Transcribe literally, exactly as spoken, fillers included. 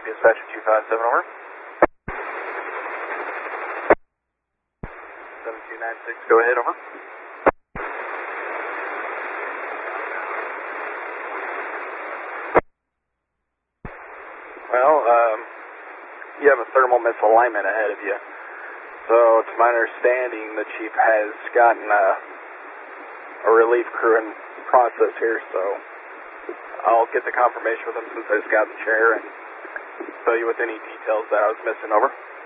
Dispatcher two five seven, over. seven two nine six, go ahead, over. Well, um, you have a thermal misalignment ahead of you. So, to my understanding, the chief has gotten a, a relief crew in process here, so I'll get the confirmation with him since I just got in the chair and tell you with any details that I was missing, over.